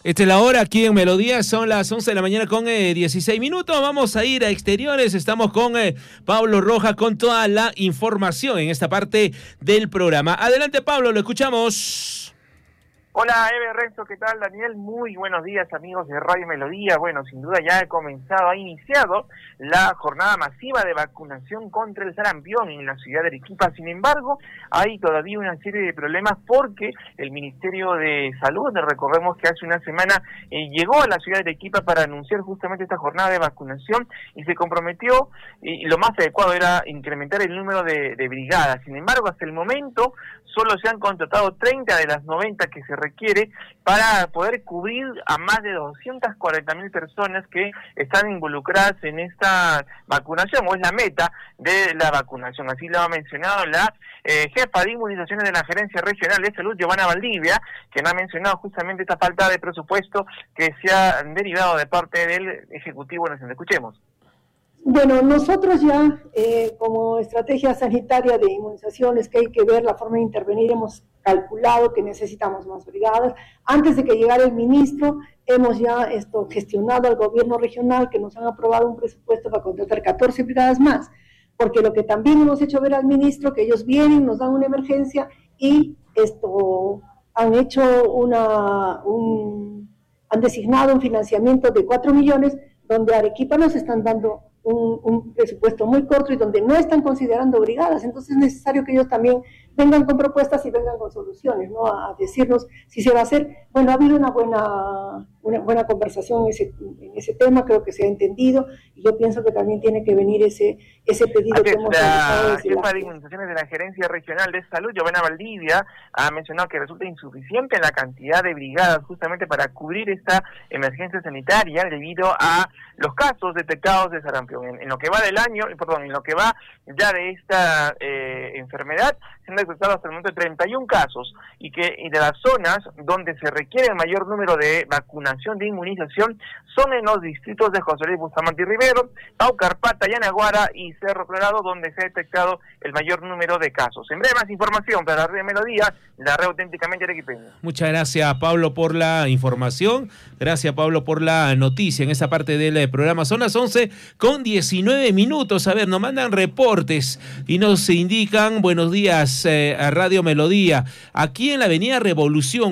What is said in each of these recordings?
Esta es la hora aquí en Melodía, son las 11 de la mañana con 16 minutos. Vamos a ir a exteriores, estamos con Pablo Rojas con toda la información en esta parte del programa. Adelante, Pablo, lo escuchamos. Hola, Eve, Renzo, ¿qué tal, Daniel? Muy buenos días, amigos de Radio Melodía. Bueno, sin duda ya ha iniciado la jornada masiva de vacunación contra el sarampión en la ciudad de Arequipa. Sin embargo, hay todavía una serie de problemas porque el Ministerio de Salud, recordemos que hace una semana llegó a la ciudad de Arequipa para anunciar justamente esta jornada de vacunación y se comprometió, y lo más adecuado era incrementar el número de brigadas. Sin embargo, hasta el momento solo se han contratado 30 de las 90 que se requiere para poder cubrir a más de 240.000 personas que están involucradas en esta vacunación, o es la meta de la vacunación. Así lo ha mencionado la jefa de inmunizaciones de la Gerencia Regional de Salud, Giovanna Valdivia, quien ha mencionado justamente esta falta de presupuesto que se ha derivado de parte del Ejecutivo. Nos escuchemos. Bueno, nosotros ya como estrategia sanitaria de inmunizaciones que hay que ver la forma de intervenir, hemos calculado que necesitamos más brigadas. Antes de que llegara el ministro, hemos ya gestionado al gobierno regional que nos han aprobado un presupuesto para contratar 14 brigadas más, porque lo que también hemos hecho ver al ministro, que ellos vienen, nos dan una emergencia y han hecho han designado un financiamiento de 4 millones, donde a Arequipa nos están dando un presupuesto muy corto y donde no están considerando brigadas. Entonces es necesario que ellos también vengan con propuestas y vengan con soluciones, ¿no? A decirnos si se va a hacer. Bueno, ha habido una buena conversación en ese tema, creo que se ha entendido, y yo pienso que también tiene que venir ese pedido que hemos realizado. La jefa de inmunizaciones de la Gerencia Regional de Salud, Giovanna Valdivia, ha mencionado que resulta insuficiente la cantidad de brigadas justamente para cubrir esta emergencia sanitaria debido a los casos detectados de sarampión. En lo que va del año, en lo que va ya de esta enfermedad, se han detectado hasta el momento 31 casos, y de las zonas donde se requiere el mayor número de vacunación, de inmunización, son en los distritos de José Luis Bustamante y Rivero, Paucarpata, Yanaguara y Cerro Colorado, donde se ha detectado el mayor número de casos. En breve, más información para la red Melodía, la red auténticamente arequipeña. Muchas gracias, Pablo, por la información. Gracias, Pablo, por la noticia en esta parte del programa. Son las 11 con 19 minutos. A ver, nos mandan reportes y nos indican, buenos días a Radio Melodía. Aquí en la avenida Revolución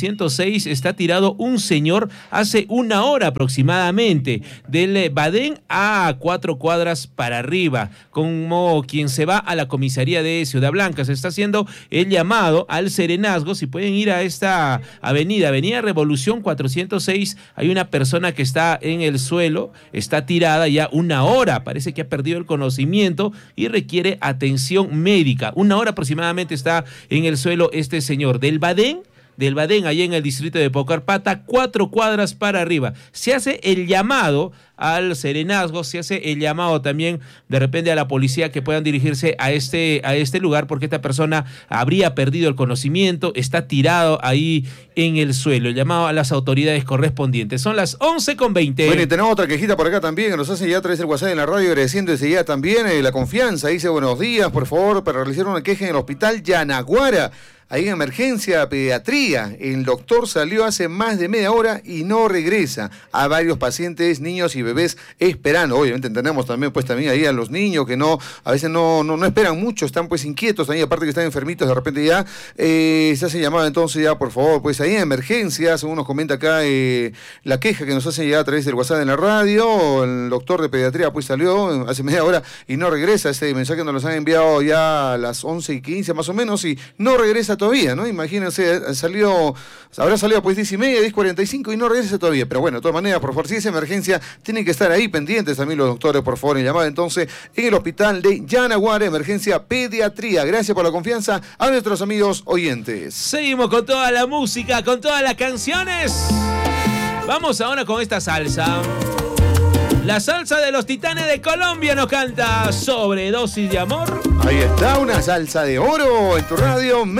406 está tirado un señor hace una hora aproximadamente, del Badén a 4 cuadras para arriba, como quien se va a la comisaría de Ciudad Blanca. Se está haciendo el llamado al serenazgo, si pueden ir a esta avenida Revolución 406, hay una persona que está en el suelo, está tirada ya una hora, parece que ha perdido el conocimiento y requiere atención médica. Una hora aproximadamente está en el suelo este señor, del Badén, allá en el distrito de Paucarpata, 4 cuadras para arriba. Se hace el llamado al serenazgo, se hace el llamado también de repente a la policía que puedan dirigirse a este lugar, porque esta persona habría perdido el conocimiento, está tirado ahí en el suelo. El llamado a las autoridades correspondientes. Son las 11:20. Bueno, y tenemos otra quejita por acá también, que nos hace ya a través del WhatsApp en la radio, agradeciendo enseguida también la confianza. Dice, buenos días, por favor, para realizar una queja en el hospital Yanaguara. Ahí en emergencia pediatría, el doctor salió hace más de media hora y no regresa. A varios pacientes, niños y bebés esperando. Obviamente entendemos también ahí a los niños que a veces no esperan mucho, están pues inquietos también, aparte que están enfermitos, de repente ya se hace llamada. Entonces ya, por favor, pues ahí en emergencia, según nos comenta acá la queja que nos hace ya a través del WhatsApp en la radio, el doctor de pediatría pues salió hace media hora y no regresa. Este mensaje nos lo han enviado ya a las 11:15 más o menos y no regresa todavía, ¿no? Imagínense, habrá salido pues 10:30, 10:45 y no regresa todavía. Pero bueno, de todas maneras, por favor, si es emergencia, tienen que estar ahí pendientes también los doctores, por favor, en llamada entonces en el hospital de Yanaguara, emergencia pediatría. Gracias por la confianza a nuestros amigos oyentes. Seguimos con toda la música, con todas las canciones. Vamos ahora con esta salsa. La salsa de los Titanes de Colombia nos canta Sobredosis de Amor. Ahí está, una salsa de oro en tu radio.